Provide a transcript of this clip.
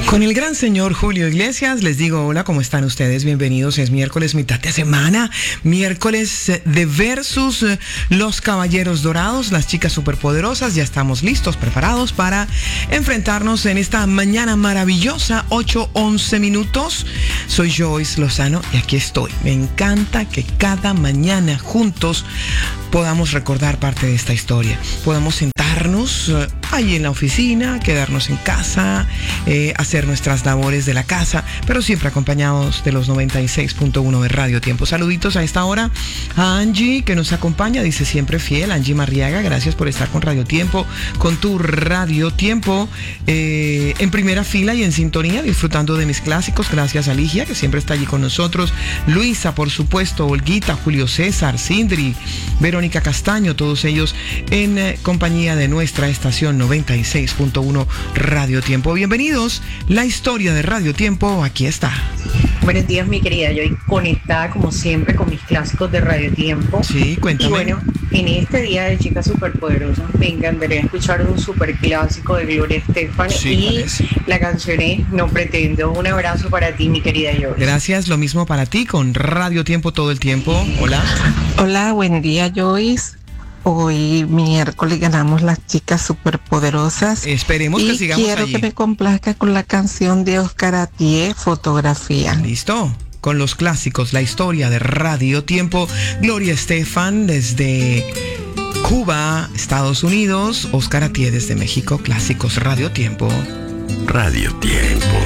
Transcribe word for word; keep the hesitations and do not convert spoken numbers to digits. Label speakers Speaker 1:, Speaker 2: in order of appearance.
Speaker 1: Con el gran señor Julio Iglesias les digo hola, ¿cómo están ustedes? Bienvenidos, es miércoles, mitad de semana, miércoles de Versus, los Caballeros Dorados, las chicas superpoderosas. Ya estamos listos, preparados para enfrentarnos en esta mañana maravillosa, ocho once minutos. Soy Joyce Lozano y aquí estoy. Me encanta que cada mañana juntos podamos recordar parte de esta historia, podamos sentarnos uh, ahí en la oficina, quedarnos en casa, eh, hacer nuestras labores de la casa, pero siempre acompañados de los noventa y seis punto uno de Radio Tiempo. Saluditos a esta hora a Angie, que nos acompaña, dice siempre fiel, Angie Marriaga, gracias por estar con Radio Tiempo, con tu Radio Tiempo, eh, en primera fila y en sintonía, disfrutando de mis clásicos. Gracias a Ligia, que siempre está allí con nosotros, Luisa, por supuesto, Olguita, Julio César, Sindri, Verónica Castaño, todos ellos en eh, compañía de nuestra estación noventa y seis punto uno Radio Tiempo. Bienvenidos, la historia de Radio Tiempo, aquí está.
Speaker 2: Buenos días, mi querida, yo estoy conectada como siempre con mis clásicos de Radio Tiempo.
Speaker 1: Sí, cuéntame.
Speaker 2: Y bueno, en este día de Chicas Superpoderosas me encantaría escuchar un super clásico de Gloria Estefan,
Speaker 1: sí,
Speaker 2: y la canción es No Pretendo. Un abrazo para ti, mi querida Joyce.
Speaker 1: Gracias, lo mismo para ti, con Radio Tiempo todo el tiempo. Hola.
Speaker 3: Hola, buen día, Joyce. Hoy miércoles ganamos las chicas superpoderosas.
Speaker 1: Esperemos
Speaker 3: y
Speaker 1: que sigamos
Speaker 3: quiero
Speaker 1: allí.
Speaker 3: que me complazca con la canción de Oscar Atié, Fotografía.
Speaker 1: Listo, con los clásicos, la historia de Radio Tiempo. Gloria Estefan desde Cuba, Estados Unidos. Oscar Atié desde México, clásicos Radio Tiempo.
Speaker 4: Radio Tiempo.